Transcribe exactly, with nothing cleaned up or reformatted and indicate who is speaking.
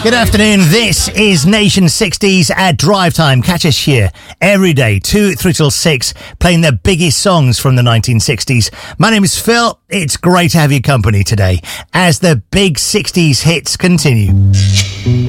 Speaker 1: Good afternoon. This is Nation sixties at Drive Time. Catch us here every day, two through till six, playing the biggest songs from the nineteen sixties. My name is Phil. It's great to have your company today as the big sixties hits continue.